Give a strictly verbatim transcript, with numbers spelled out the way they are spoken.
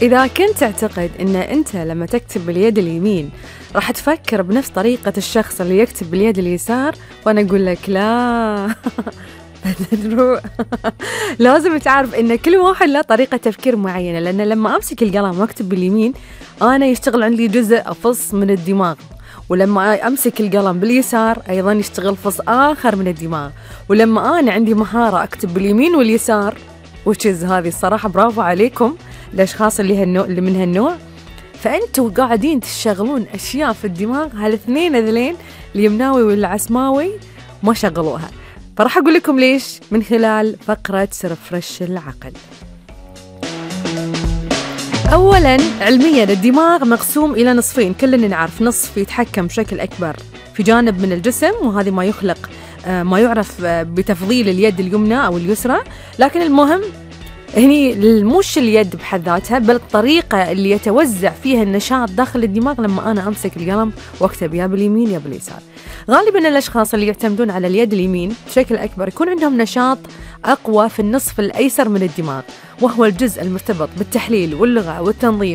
إذا كنت تعتقد أن أنت لما تكتب باليد اليمين راح تفكر بنفس طريقة الشخص اللي يكتب باليد اليسار، وأنا أقول لك لا. لازم تعرف أن كل واحد له طريقة تفكير معينة، لأن لما أمسك القلم وأكتب باليمين أنا يشتغل عندي جزء أفص من الدماغ، ولما أمسك القلم باليسار أيضا يشتغل فص آخر من الدماغ. ولما أنا عندي مهارة أكتب باليمين واليسار وشز هذه الصراحة برافو عليكم الأشخاص اللي, هالنوع اللي من هالنوع، فأنتوا قاعدين تشغلون أشياء في الدماغ هالاثنين ذلين اليمناوي والعسماوي ما شغلوها. فراح أقول لكم ليش من خلال فقرة رفرش العقل. أولاً علمياً الدماغ مقسوم إلى نصفين، كلنا نعرف نصف يتحكم بشكل أكبر في جانب من الجسم، وهذا ما يخلق ما يعرف بتفضيل اليد اليمنى أو اليسرى. لكن المهم هني مش اليد بحد ذاتها، بل الطريقة اللي يتوزع فيها النشاط داخل الدماغ لما أنا أمسك القلم واكتب يا باليمين يا باليسار. غالباً الأشخاص اللي يعتمدون على اليد اليمين بشكل أكبر يكون عندهم نشاط أقوى في النصف الأيسر من الدماغ، وهو الجزء المرتبط بالتحليل واللغة والتنظيم